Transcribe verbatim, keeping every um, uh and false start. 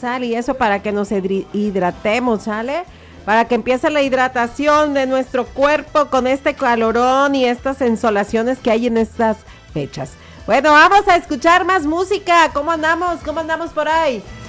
sal y eso para que nos hidri- hidratemos, ¿sale? Para que empiece la hidratación de nuestro cuerpo con este calorón y estas insolaciones que hay en estas fechas. Bueno, vamos a escuchar más música. ¿Cómo andamos? ¿Cómo andamos por ahí?